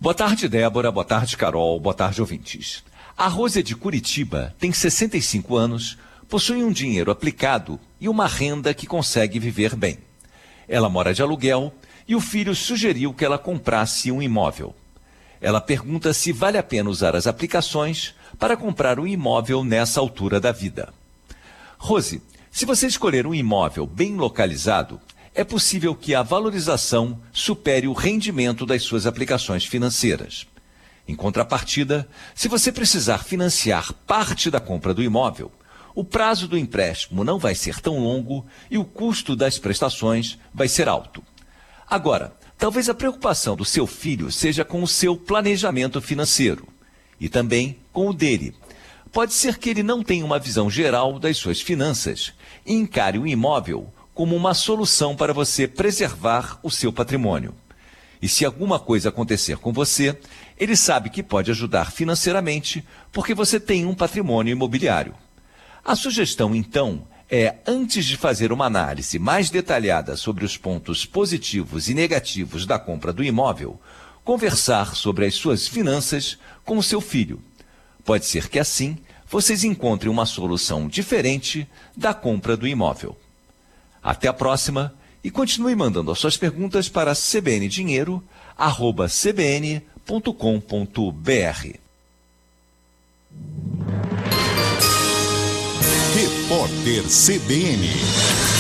Boa tarde, Débora. Boa tarde, Carol. Boa tarde, ouvintes. A Rose é de Curitiba, tem 65 anos, possui um dinheiro aplicado e uma renda que consegue viver bem. Ela mora de aluguel e o filho sugeriu que ela comprasse um imóvel. Ela pergunta se vale a pena usar as aplicações para comprar um imóvel nessa altura da vida. Rose, se você escolher um imóvel bem localizado, é possível que a valorização supere o rendimento das suas aplicações financeiras. Em contrapartida, se você precisar financiar parte da compra do imóvel, o prazo do empréstimo não vai ser tão longo e o custo das prestações vai ser alto. Agora, talvez a preocupação do seu filho seja com o seu planejamento financeiro e também com o dele. Pode ser que ele não tenha uma visão geral das suas finanças e encare o imóvel como uma solução para você preservar o seu patrimônio. E se alguma coisa acontecer com você, ele sabe que pode ajudar financeiramente porque você tem um patrimônio imobiliário. A sugestão, então, é, antes de fazer uma análise mais detalhada sobre os pontos positivos e negativos da compra do imóvel, conversar sobre as suas finanças com o seu filho. Pode ser que assim vocês encontrem uma solução diferente da compra do imóvel. Até a próxima e continue mandando as suas perguntas para cbndinheiro@cbn.com.br. Repórter CBN.